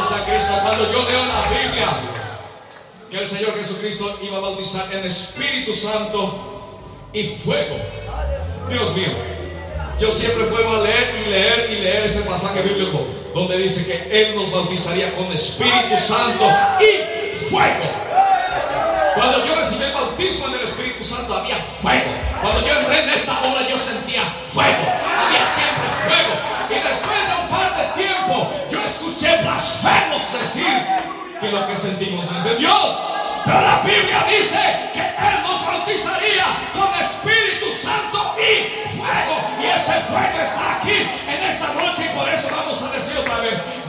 sea Cristo. Cuando yo leo en la Biblia que el Señor Jesucristo iba a bautizar en Espíritu Santo y fuego, Dios mío, yo siempre vuelvo a leer y leer y leer ese pasaje bíblico donde dice que Él nos bautizaría con Espíritu Santo y fuego. Cuando yo recibí el bautismo en el Espíritu Santo había fuego. Cuando yo entré en esta obra yo sentía fuego. Había siempre fuego. Y después de un par de tiempo yo escuché blasfemos decir que lo que sentimos no es de Dios. Pero la Biblia dice que Él nos bautizaría con Espíritu Santo y fuego. Y ese fuego está aquí en esta noche y por eso vamos a decir otra vez: